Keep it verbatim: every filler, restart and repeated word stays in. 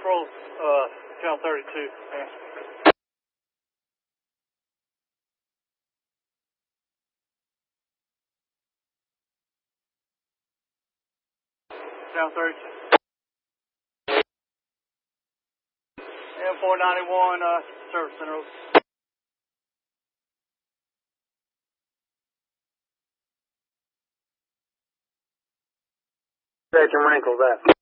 Control, uh, channel thirty-two. Yeah. Channel thirty-two. M four ninety-one, uh, service center. Station Wrinkles, that.